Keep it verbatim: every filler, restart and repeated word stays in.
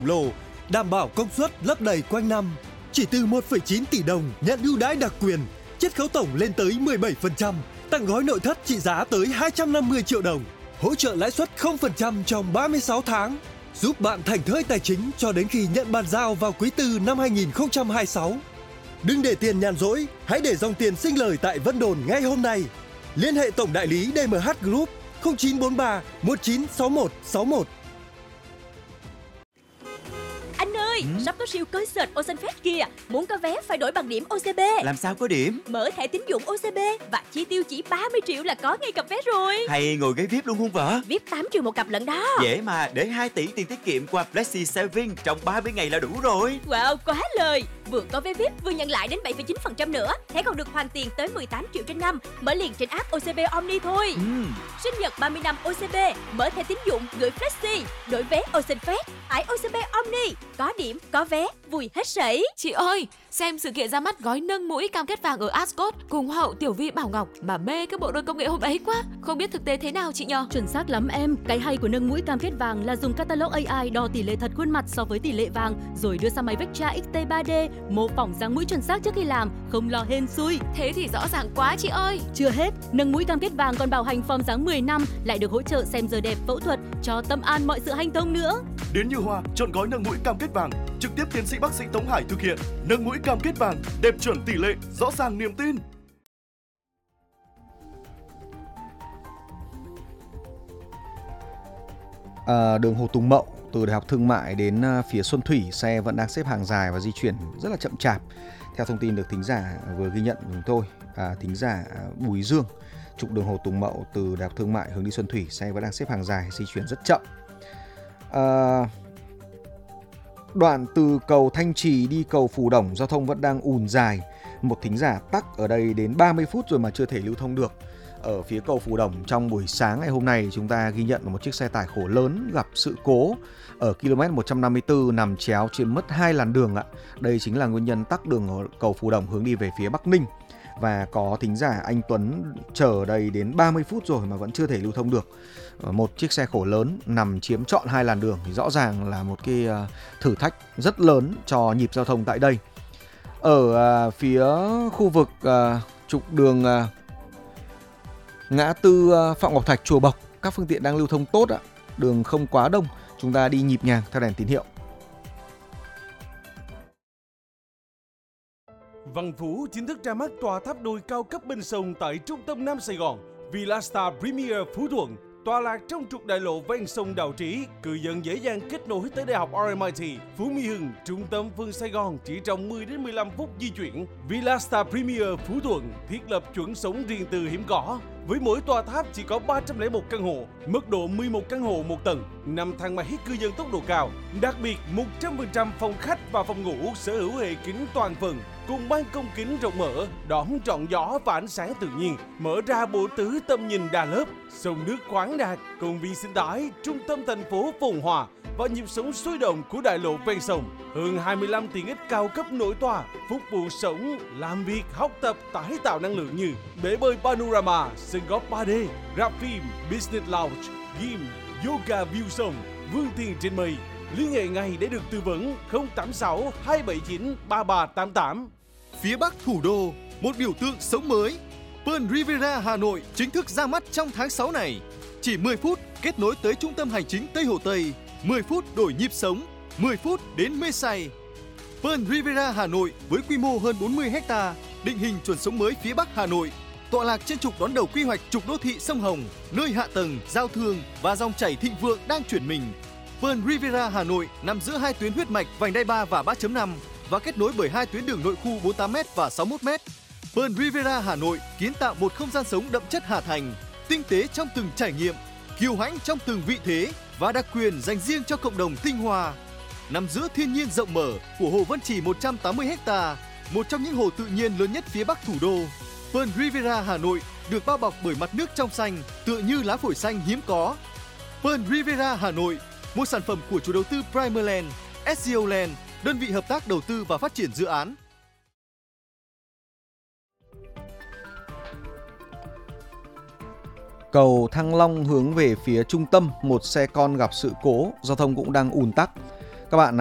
lồ, đảm bảo công suất lấp đầy quanh năm. Chỉ từ một phẩy chín tỷ đồng nhận ưu đãi đặc quyền, chiết khấu tổng lên tới mười bảy phần trăm, tặng gói nội thất trị giá tới hai trăm năm mươi triệu đồng, hỗ trợ lãi suất không phần trăm trong ba mươi sáu tháng, giúp bạn thảnh thơi tài chính cho đến khi nhận bàn giao vào quý tư năm hai nghìn không trăm hai mươi sáu. Đừng để tiền nhàn rỗi, hãy để dòng tiền sinh lời tại Vân Đồn ngay hôm nay. Liên hệ tổng đại lý đê em hát Group không chín bốn ba một chín sáu một sáu một. Anh ơi, ừ? sắp có siêu concert Oceanfest kìa. Muốn có vé phải đổi bằng điểm ô xê bê. Làm sao có điểm? Mở thẻ tín dụng ô xê bê và chi tiêu chỉ ba mươi triệu là có ngay cặp vé rồi. Hay ngồi ghế vi ai pi luôn không vợ? vi ai pi tám triệu một cặp lận đó. Dễ mà, để hai tỷ tiền tiết kiệm qua Flexi Saving trong ba mươi ngày là đủ rồi. Wow, quá lời. Vừa có vé vi ai pi vừa nhận lại đến bảy phẩy chín phần trăm nữa. Thẻ còn được hoàn tiền tới mười tám triệu trên năm. Mở liền trên app ô xê bê Omni thôi. Ừ. Sinh nhật ba mươi năm ô xê bê, mở thẻ tín dụng gửi Flexi, đổi vé Oceanfest, tải ô xê bê Omni, có điểm, có vé, vui hết sảy. Chị ơi, xem sự kiện ra mắt gói nâng mũi cam kết vàng ở Ascot cùng hậu Tiểu Vi Bảo Ngọc mà mê cái bộ đôi công nghệ hôm ấy quá. Không biết thực tế thế nào chị nhờ? Chuẩn xác lắm em. Cái hay của nâng mũi cam kết vàng là dùng catalog a i đo tỷ lệ thật khuôn mặt so với tỷ lệ vàng, rồi đưa sang máy Vectra ích tê ba D mô phỏng dáng mũi chuẩn xác trước khi làm, không lo hên xui. Thế thì rõ ràng quá chị ơi. Chưa hết, nâng mũi cam kết vàng còn bảo hành form dáng mười năm, lại được hỗ trợ xem giờ đẹp, phẫu thuật, cho tâm an mọi sự hanh thông nữa. Đến Như Hoa, chọn gói nâng mũi cam kết vàng, trực tiếp tiến sĩ bác sĩ Tống Hải thực hiện. Nâng mũi cam kết vàng, đẹp chuẩn tỷ lệ, rõ ràng niềm tin. À, đường Hồ Tùng Mậu từ Đại học Thương mại đến phía Xuân Thủy, xe vẫn đang xếp hàng dài và di chuyển rất là chậm chạp. Theo thông tin được thính giả vừa ghi nhận của chúng tôi, à, thính giả Bùi Dương, trục đường Hồ Tùng Mậu từ Đại học Thương mại hướng đi Xuân Thủy, xe vẫn đang xếp hàng dài, di chuyển rất chậm. À, đoạn từ cầu Thanh Trì đi cầu Phù Đổng, giao thông vẫn đang ùn dài. Một thính giả tắc ở đây đến ba mươi phút rồi mà chưa thể lưu thông được. Ở phía cầu Phù Đổng trong buổi sáng ngày hôm nay, chúng ta ghi nhận một chiếc xe tải khổ lớn gặp sự cố ở km một trăm năm mươi tư, nằm chéo trên mất hai làn đường ạ. Đây chính là nguyên nhân tắc đường ở cầu Phù Đổng hướng đi về phía Bắc Ninh. Và có thính giả anh Tuấn chờ ở đây đến ba mươi phút rồi mà vẫn chưa thể lưu thông được. Một chiếc xe khổ lớn nằm chiếm trọn hai làn đường thì rõ ràng là một cái thử thách rất lớn cho nhịp giao thông tại đây. Ở phía khu vực trục đường ngã tư Phạm Ngọc Thạch, Chùa Bộc, các phương tiện đang lưu thông tốt ạ. Đường không quá đông, chúng ta đi nhịp nhàng theo đèn tín hiệu. Văn Phú chính thức ra mắt tòa tháp đôi cao cấp bên sông tại trung tâm Nam Sài Gòn. Villa Star Premier Phú Thuận, tọa lạc trong trục đại lộ ven sông Đào Trí, cư dân dễ dàng kết nối tới Đại học rờ em i tê, Phú Mỹ Hưng, trung tâm phương Sài Gòn chỉ trong mười đến mười lăm phút di chuyển. Villa Star Premier Phú Thuận thiết lập chuẩn sống riêng tư hiếm có. Với mỗi tòa tháp chỉ có ba trăm lẻ một căn hộ, mức độ mười một căn hộ một tầng, năm thang máy cư dân tốc độ cao. Đặc biệt, một trăm phần trăm phòng khách và phòng ngủ sở hữu hệ kính toàn phần, cùng ban công kính rộng mở, đón trọn gió và ánh sáng tự nhiên, mở ra bộ tứ tầm nhìn đa lớp, sông nước khoáng đạt, công viên sinh thái, trung tâm thành phố phồn hoa và nhịp sống sôi động của đại lộ ven sông. Hơn hai mươi lăm tiện ích cao cấp nội tòa, phục vụ sống, làm việc, học tập, tái tạo năng lượng như bể bơi panorama, sân golf ba D, rạp phim, business lounge, gym, yoga view sông, vươn tiền trên mây. Liên hệ ngay để được tư vấn không tám sáu hai bảy chín ba ba tám tám. Phía Bắc thủ đô, một biểu tượng sống mới. Pearl Riviera Hà Nội chính thức ra mắt trong tháng sáu này. Chỉ mười phút kết nối tới trung tâm hành chính Tây Hồ Tây, mười phút đổi nhịp sống, mười phút đến mê say. Pearl Riviera Hà Nội với quy mô hơn bốn mươi héc ta, định hình chuẩn sống mới phía Bắc Hà Nội, tọa lạc trên trục đón đầu quy hoạch trục đô thị sông Hồng, nơi hạ tầng, giao thương và dòng chảy thịnh vượng đang chuyển mình. Pearl Riviera Hà Nội nằm giữa hai tuyến huyết mạch vành đai ba và ba chấm năm và kết nối bởi hai tuyến đường nội khu bốn mươi tám mét và sáu mươi mốt mét. Pearl Riviera Hà Nội kiến tạo một không gian sống đậm chất Hà Thành, tinh tế trong từng trải nghiệm, kiêu hãnh trong từng vị thế và đặc quyền dành riêng cho cộng đồng tinh hoa. Nằm giữa thiên nhiên rộng mở của hồ Vân Trì một trăm tám mươi héc ta, một trong những hồ tự nhiên lớn nhất phía Bắc thủ đô, Pearl Riviera Hà Nội được bao bọc bởi mặt nước trong xanh, tựa như lá phổi xanh hiếm có. Pearl Riviera Hà Nội, một sản phẩm của chủ đầu tư Primerland, ét xê o Land, đơn vị hợp tác đầu tư và phát triển dự án. Cầu Thăng Long hướng về phía trung tâm, một xe con gặp sự cố, giao thông cũng đang ùn tắc. Các bạn